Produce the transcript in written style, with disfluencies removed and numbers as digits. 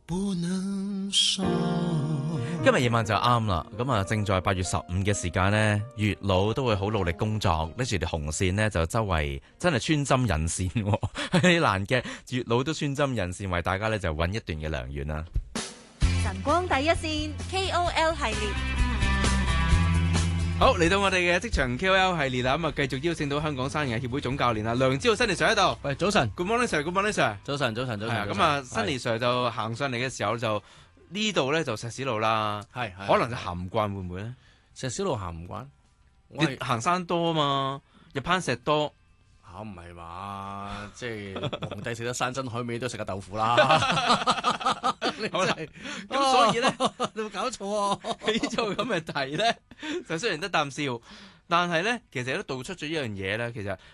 不能說。 今日夜晚就啱啦，咁啊正在8月15嘅時間呢，月老都會好努力工作，拎住條紅線呢，就周圍真係穿針引線喎，難嘅月老都穿針引線，為大家呢就揾一段嘅良緣啦。 晨光第一線 KOL 系列， 好，嚟到我哋嘅職場 KOL 系列啦，咁啊繼續邀請到香港生涯協會總教練啊梁朝新 Sir 喺度。 喂，早晨 Good morning Sir，Good morning Sir。 早晨，早晨，早晨。 咁啊新 Sir 就行上嚟嘅時候就呢度咧就石屎路啦， 係可能就行唔慣會唔會咧？ 石屎路行唔慣， 你行山多啊嘛，入攀石多。 嚇唔係嘛？即係皇帝食得山珍海味都食下豆腐啦。 好啦，咁所以咧， 你有冇搞錯啊？ 起咗咁嘅題咧，就雖然得啖笑，但係咧，其實都道出咗一樣嘢咧。其實